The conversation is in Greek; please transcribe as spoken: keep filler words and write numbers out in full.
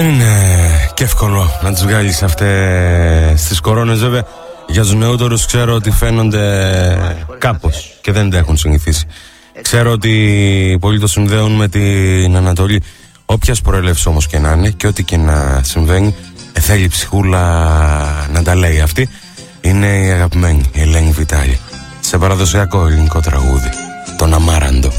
Είναι και εύκολο να τους βγάλεις αυτές τις κορώνες, βέβαια. Για τους νεότερους ξέρω ότι φαίνονται κάπως και δεν τα έχουν συνηθίσει. Ξέρω ότι πολλοί το συνδέουν με την Ανατολή. Όποιας προέλευσης όμως και να είναι και ό,τι και να συμβαίνει, θέλει η ψυχούλα να τα λέει. Αυτή είναι η αγαπημένη η Ελένη Βιτάλη σε παραδοσιακό ελληνικό τραγούδι, τον Αμάραντο.